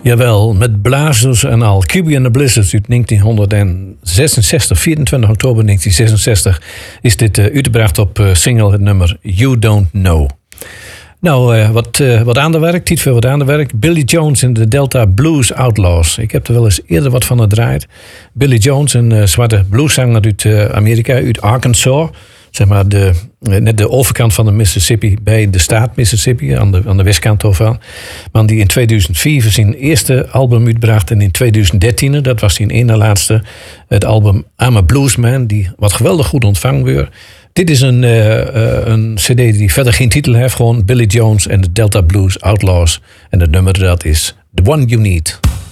Jawel, met blazers en al. QB and the Blizzards uit 1966, 24 oktober 1966... is dit uitgebracht op single het nummer You Don't Know. Nou, wat aan de werk, tijd voor wat aan de werk. Billy Jones en de Delta Blues Outlaws. Ik heb er wel eens eerder wat van gedraaid. Billy Jones, een zwarte blueszanger uit Amerika, uit Arkansas... Zeg maar net de overkant van de Mississippi bij de staat Mississippi, aan de westkant ervan. Maar die in 2004 zijn eerste album uitbracht en in 2013, dat was zijn ene laatste, het album I'm a Bluesman, die wat geweldig goed ontvangen werd. Dit is een cd die verder geen titel heeft, gewoon Billy Jones en de Delta Blues Outlaws. En het nummer dat is The One You Need.